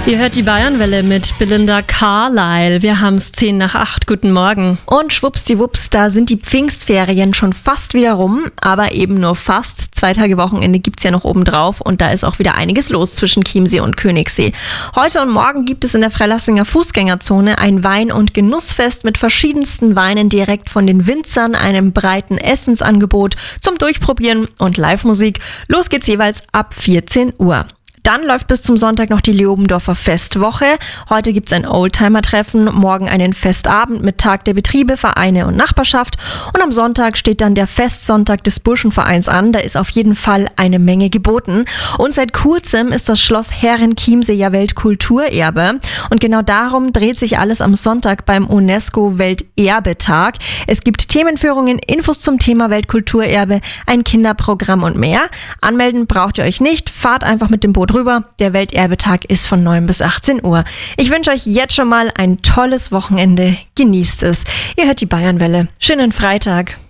Ihr hört die Bayernwelle mit Belinda Carlisle. Wir haben es 7:50. Guten Morgen. Und schwuppsdiwupps, da sind die Pfingstferien schon fast wieder rum, aber eben nur fast. 2 Tage Wochenende gibt's ja noch obendrauf und da ist auch wieder einiges los zwischen Chiemsee und Königssee. Heute und morgen gibt es in der Freilassinger Fußgängerzone ein Wein- und Genussfest mit verschiedensten Weinen direkt von den Winzern, einem breiten Essensangebot zum Durchprobieren und Live-Musik. Los geht's jeweils ab 14 Uhr. Dann läuft bis zum Sonntag noch die Leobendorfer Festwoche. Heute gibt's ein Oldtimer-Treffen, morgen einen Festabend mit Tag der Betriebe, Vereine und Nachbarschaft. Und am Sonntag steht dann der Festsonntag des Burschenvereins an. Da ist auf jeden Fall eine Menge geboten. Und seit kurzem ist das Schloss Herrenchiemsee ja Weltkulturerbe. Und genau darum dreht sich alles am Sonntag beim UNESCO-Welterbetag. Es gibt Themenführungen, Infos zum Thema Weltkulturerbe, ein Kinderprogramm und mehr. Anmelden braucht ihr euch nicht. Fahrt einfach mit dem Boot rüber. Der Welterbetag ist von 9 bis 18 Uhr. Ich wünsche euch jetzt schon mal ein tolles Wochenende. Genießt es. Ihr hört die Bayernwelle. Schönen Freitag.